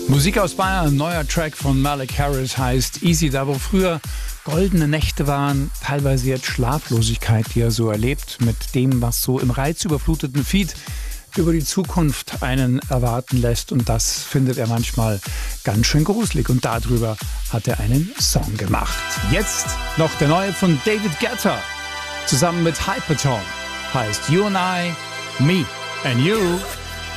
Musik aus Bayern, ein neuer Track von Malik Harris heißt Easy. Da wo früher goldene Nächte waren, teilweise jetzt Schlaflosigkeit, die er so erlebt, mit dem, was so im reizüberfluteten Feed über die Zukunft einen erwarten lässt. Und das findet er manchmal ganz schön gruselig. Und darüber hat er einen Song gemacht. Jetzt noch der neue von David Guetta zusammen mit Hypertone. Heißt You and I, Me and You.